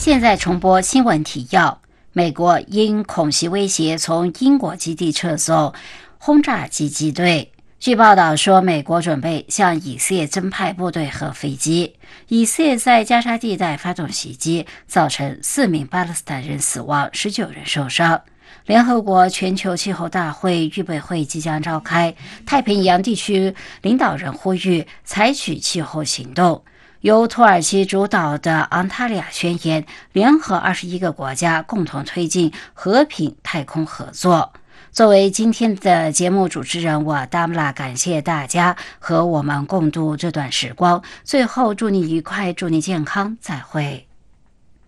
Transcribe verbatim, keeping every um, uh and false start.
现在重播新闻提要：美国因恐袭威胁从英国基地撤走轰炸机机队。据报道说，美国准备向以色列增派部队和飞机。以色列在加沙地带发动袭击，造成四名巴勒斯坦人死亡，十九人受伤。联合国全球气候大会预备会即将召开，太平洋地区领导人呼吁采取气候行动。由土耳其主导的安塔利亚宣言联合二十一个国家共同推进和平太空合作。作为今天的节目主持人，我达姆拉感谢大家和我们共度这段时光。最后祝你愉快，祝你健康，再会。